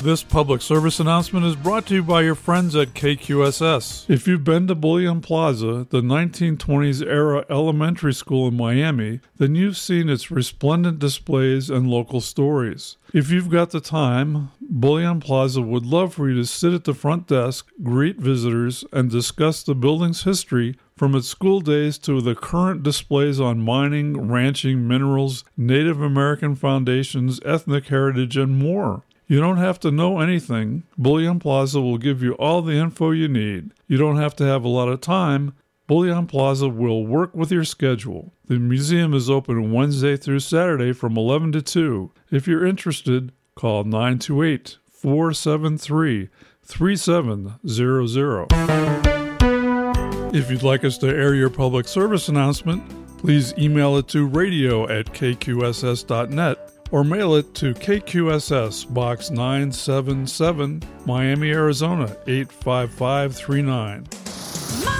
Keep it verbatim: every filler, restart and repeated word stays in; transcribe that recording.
This public service announcement is brought to you by your friends at K Q S S. If you've been to Bullion Plaza, the nineteen twenties era elementary school in Miami, then you've seen its resplendent displays and local stories. If you've got the time, Bullion Plaza would love for you to sit at the front desk, greet visitors, and discuss the building's history from its school days to the current displays on mining, ranching, minerals, Native American foundations, ethnic heritage, and more. You don't have to know anything. Bullion Plaza will give you all the info you need. You don't have to have a lot of time. Bullion Plaza will work with your schedule. The museum is open Wednesday through Saturday from eleven to two. If you're interested, call nine two eight, four seven three, three seven zero zero. If you'd like us to air your public service announcement, please email it to radio at k q s s dot net or mail it to K Q S S, Box nine seven seven, Miami, Arizona, eight five five three nine.